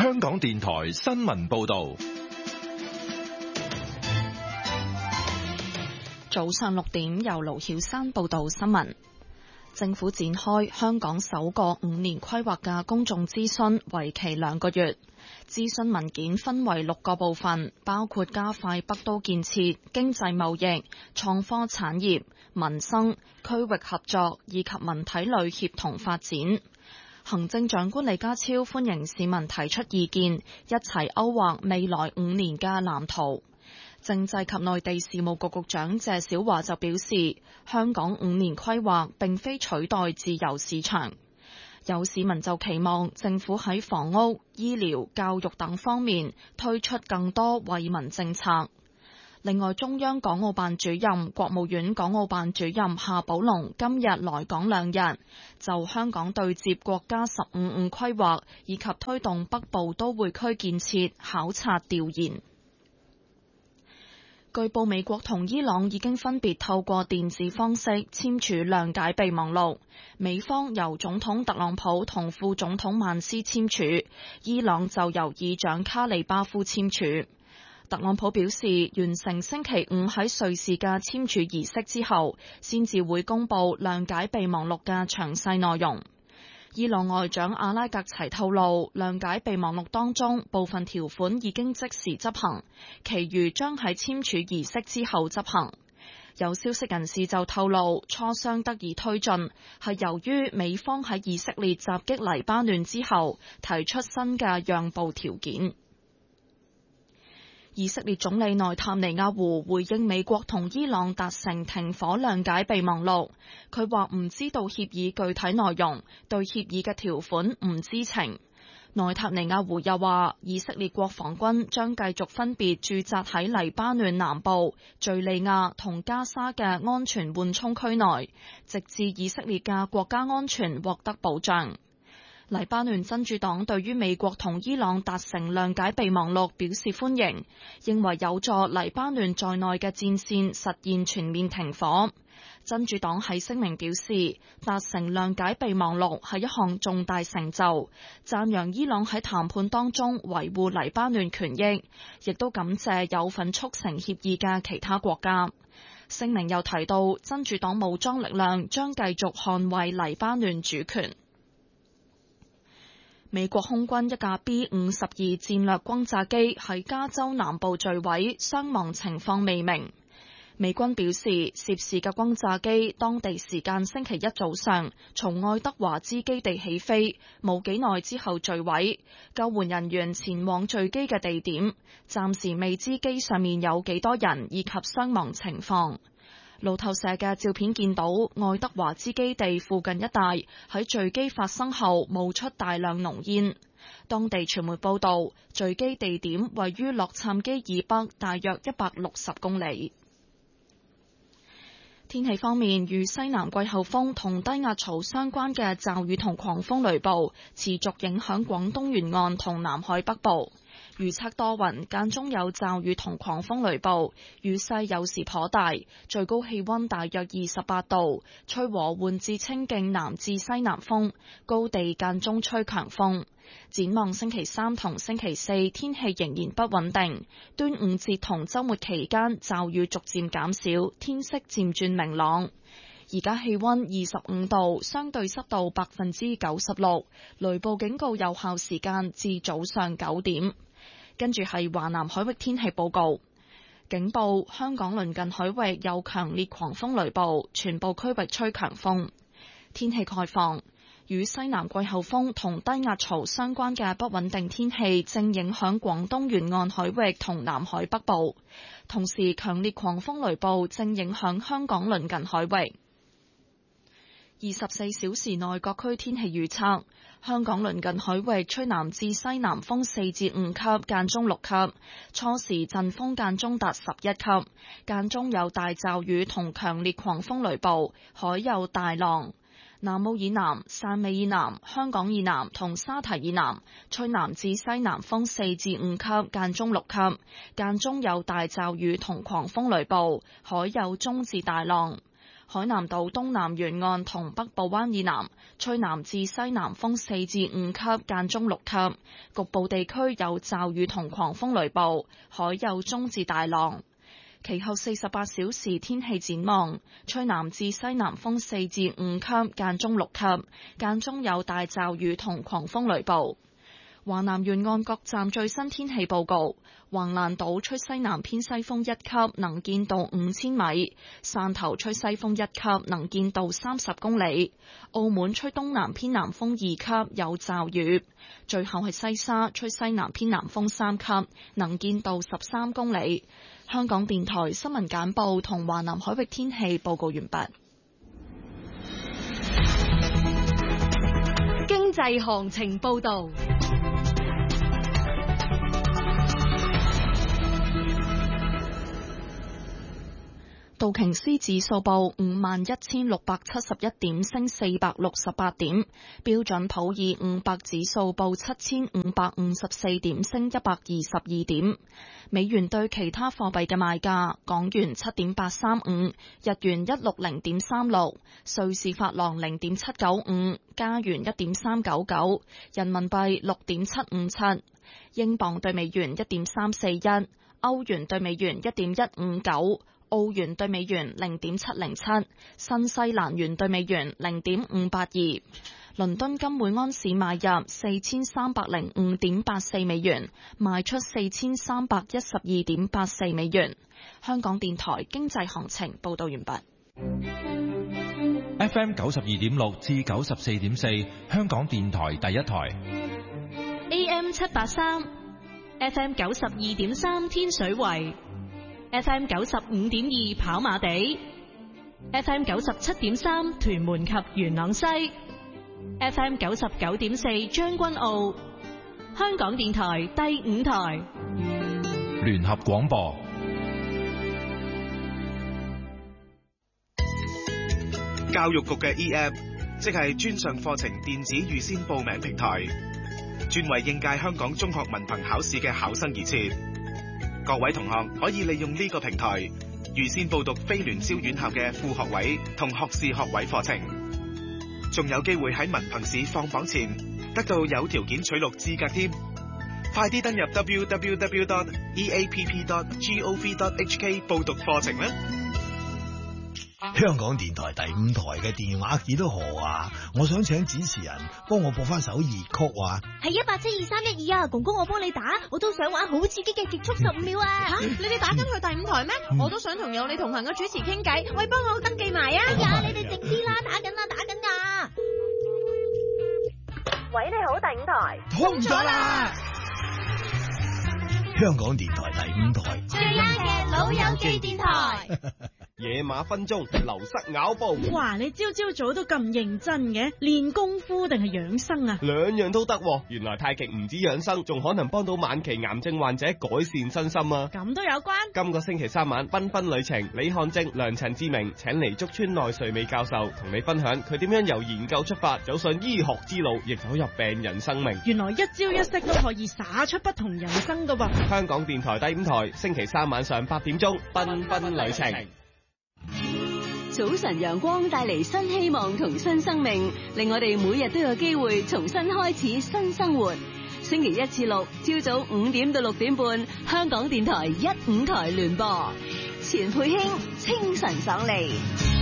香港電台新聞報道。 早上6點，由盧曉珊報道新聞。政府展開香港首個5年規劃嘅公眾諮詢，為期2個月。諮詢文件分為6個部分，包括加快北都建設、經濟貿易、創科產業、民生、區域合作以及文體類協同發展。行政長官李家超歡迎市民提出意見，一齊勾畫未來5年嘅藍圖。政制及內地事務局局長謝小華就表示，香港5年規劃並非取代自由市場。有市民就期望政府喺房屋、醫療、教育等方面推出更多惠民政策。另外，中央港澳辦主任、國務院港澳辦主任夏寶龍今日來港2日，就香港對接國家15五規劃以及推動北部都會區建設考察調研。據報，美國同伊朗已經分別透過電子方式簽署諒解備忘錄，美方由總統特朗普同副總統曼斯簽署，伊朗就由議長卡里巴夫簽署。特朗普表示，完成星期5喺瑞士嘅簽署儀式之後，先至會公佈諒解備忘錄嘅詳細內容。伊朗外長阿拉格齊透露，諒解備忘錄當中部分條款已經即時執行，其餘將喺簽署儀式之後執行。有消息人士就透露，磋商得以推進，係由於美方喺以色列襲擊黎巴嫩之後提出新嘅讓步條件。以色列總理內塔尼亞胡回應美國同伊朗達成停火諒解備忘錄，佢話唔知道協議具體內容，對協議嘅條款唔知情。內塔尼亞胡又話，以色列國防軍將繼續分別駐紮喺黎巴嫩南部、敘利亞同加沙嘅安全緩衝區內，直至以色列嘅國家安全獲得保障。黎巴嫩真主黨對於美國同伊朗達成諒解備忘錄表示歡迎，認為有助黎巴嫩在內嘅戰線實現全面停火。真主黨喺聲明表示，達成諒解備忘錄係一項重大成就，讚揚伊朗喺談判當中維護黎巴嫩權益，亦都感謝有份促成協議嘅其他國家。聲明又提到，真主黨武裝力量將繼續捍衛黎巴嫩主權。美國空軍一架 B-52戰略轟炸機喺加州南部墜毀，傷亡情況未明。美軍表示，涉事嘅轟炸機當地時間星期一早上從愛德華茲基地起飛，冇幾耐之後墜毀。救援人員前往墜機嘅地點，暫時未知機上面有幾多人以及傷亡情況。路透社嘅照片見到愛德華茲基地附近一帶喺墜機發生後冒出大量濃煙。當地傳媒報道，墜機地點位於洛杉磯以北大約160公里。天氣方面，與西南季候風同低壓槽相關嘅驟雨同狂風雷暴持續影響廣東沿岸同南海北部。預測多雲，間中有驟雨同狂風雷暴，雨勢有時頗大，最高氣溫大約28度，吹和緩至清勁南至西南風，高地間中吹強風。展望星期3同星期4，天氣仍然不穩定。端午節同週末期間，驟雨逐漸減少，天色漸轉明朗。而家氣溫25度，相對濕度96%，雷暴警告有效時間至早上9點。跟住係華南海域天氣報告，警報：香港鄰近海域有強烈狂風雷暴，全部區域吹強風。天氣概況：與西南季候風同低壓槽相關嘅不穩定天氣正影響廣東沿岸海域同南海北部，同時強烈狂風雷暴正影響香港鄰近海域。24小時內各區天氣預測：香港鄰近海域吹南至西南風4至5級，間中6級，初時陣風間中達11級，間中有大驟雨同強烈狂風雷暴，海有大浪。南澳以南、汕尾以南、香港以南同沙堤以南吹南至西南風4至5級，間中6級，間中有大驟雨同狂風雷暴，海有中至大浪。 海南島東南沿岸同北部灣以南吹南至西南風4至5級，間中6級，局部地區有驟雨同狂風雷暴，海有中至大浪。其後48小時天氣展望，吹南至西南風4至5級，間中6級，間中有大驟雨同狂風雷暴。華南沿岸各站最新天氣報告：橫瀾島吹西南偏西風1級，能見度5000米；汕頭吹西風1級，能見度30公里；澳門吹東南偏南風2級，有驟雨；最後係西沙吹西南偏南風3級，能見度13公里。香港電台新聞簡報同華南海域天氣報告完畢。 經濟行情報導。 道瓊斯指數報51,671點，升468點；標準普爾500指數報7,554點，升122點。美元對其他貨幣嘅賣價：港元7.835，日元160.36，瑞士法郎0.795，加元1.399，人民幣6.757，英鎊對美元1.341，歐元對美元1.159。澳元對美元0.707，新西蘭元對美元0.582。倫敦金每安士買入4305.84美元，賣出4312.84美元。香港電台經濟行情報道完畢。 FM 92.6至94.4，香港電台第一台。 AM 783 ，FM 92.3天水圍。FM 95.2跑馬地 ，FM 97.3屯門及元朗西 ，FM 99.4將軍澳，香港電台第5台聯合廣播。 教育局嘅 eApp， 即係專上課程電子預先報名平台，專為應屆香港中學文憑考試嘅考生而設。各位同學可以利用呢個平台預先報讀非聯招院校嘅副學位同學士學位課程，仲有機會喺文憑試放榜前得到有條件取錄資格添。快啲登入 www.eapp.gov.hk 報讀課程啦！ 香港電台第5台嘅電話幾多號啊？我想請主持人幫我播翻首熱曲啊！ 係1872312啊，公公我幫你打，我都想玩好刺激嘅極速15秒啊！ 吓，你哋打緊去第5台咩？我都想同有你同行嘅主持傾偈，喂，幫我登記埋啊！ 哎呀，你哋靜啲啦，打緊啊！ 喂，你好，第5台通咗啦！香港電台第5台最啱嘅老友記電台。 野馬分鬃，流失咬步。 哇！你朝朝早都咁認真嘅，練功夫定係養生啊？ 兩樣都得。原來太極唔止養生，仲可能幫到晚期癌症患者改善身心啊！ 咁都有關。 今個星期3晚，繽紛旅程，李漢正、梁陳志明請嚟竹村內瑞美教授，同你分享佢點樣由研究出發，走上醫學之路，亦走入病人生命。 原來一招一式都可以灑出不同人生噶噃。 香港電台第5台，星期3晚上8點鐘，繽紛旅程。 早晨陽光帶嚟新希望同新生命，令我哋每日都有機會重新開始新生活。星期1至6朝早5點到6點半，香港電台1、5台聯播，錢佩卿清晨爽利。